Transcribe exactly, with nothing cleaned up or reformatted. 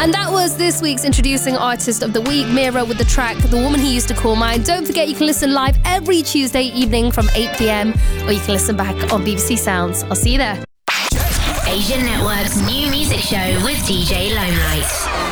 And that was this week's Introducing Artist of the Week, Mira, with the track The Woman He Used to Call Mine. Don't forget you can listen live every Tuesday evening from eight p.m, or you can listen back on B B C Sounds. I'll see you there. Asian Network's new music show with D J Limelight.